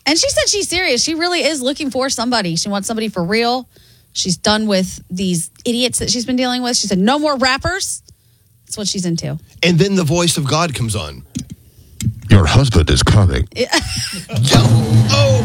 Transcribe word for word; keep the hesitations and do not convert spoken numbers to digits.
And she said she's serious. She really is looking for somebody. She wants somebody for real. She's done with these idiots that she's been dealing with. She said, no more rappers. That's what she's into. And then the voice of God comes on. Your husband is coming. Yeah. Oh!